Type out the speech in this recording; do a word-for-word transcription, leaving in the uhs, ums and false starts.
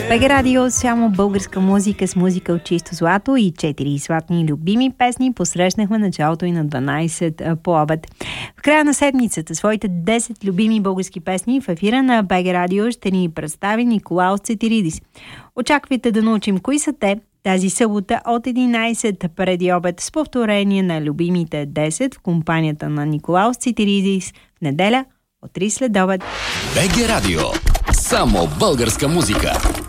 БГ Радио, само българска музика с музика от чисто злато и четири златни любими песни посрещнахме началото и на дванайсет по обед. В края на седмицата своите десет любими български песни в ефира на БГ Радио ще ни представи Николаус Цетиридис. Очаквайте да научим кои са те тази събота от единайсет преди обед с повторение на любимите десет в компанията на Николаус Цетиридис в неделя от три след обед. БГ Радио. Само българска музика.